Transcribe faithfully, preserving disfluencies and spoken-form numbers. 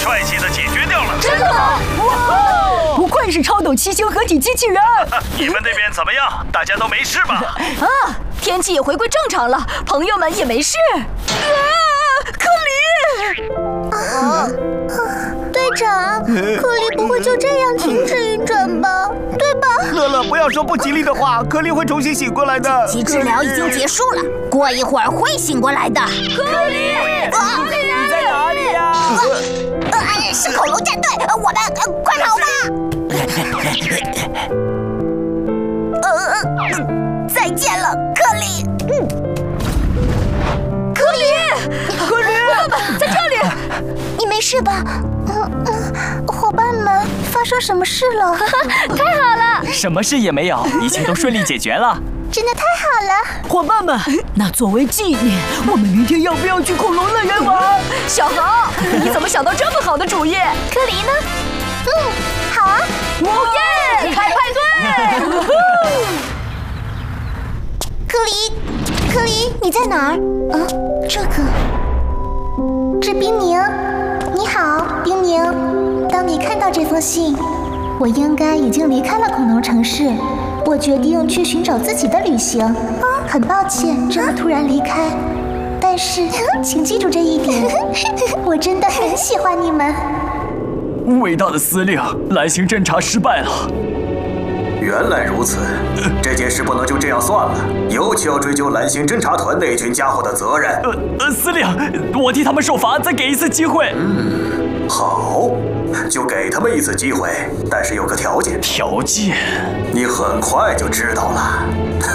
帅气的解决掉了。 真的吗？哇！不愧是超斗七星合体机器人。 你们那边怎么样？大家都没事吧？ 啊，天气也回归正常了，朋友们也没事。啊，克里！ 啊，队长，克里不会就这样停止运转吧？对吧？ 乐乐，不要说不吉利的话，克里会重新醒过来的。 紧急治疗已经结束了，过一会儿会醒过来的。 克里， 啊， 你在哪里呀？ 呃，是恐龙战队，我们呃快跑吧！呃，再见了，克里。嗯， 克里，克里，伙伴们在这里。 你没事吧？嗯嗯，伙伴们，发生什么事了？ 太好了， 什么事也没有，一切都顺利解决了。 真的太好了！ 伙伴们，那作为纪念，我们明天要不要去恐龙乐园玩？小豪，你怎么想到这么好的主意？ 克里呢？嗯，好啊！ 哦耶！开派对！ 克里，克里，你在哪儿？啊，这个，是冰宁。你好，冰宁。当你看到这封信，我应该已经离开了恐龙城市。我决定去寻找自己的旅行。很抱歉这么突然离开，但是请记住这一点，我真的很喜欢你们。 伟大的司令，蓝星侦察失败了。 原来如此，这件事不能就这样算了，尤其要追究蓝星侦察团那群家伙的责任。 呃呃，司令，我替他们受罚，再给一次机会。 嗯，好，就给他们一次机会，但是有个条件。 条件？ 你很快就知道了。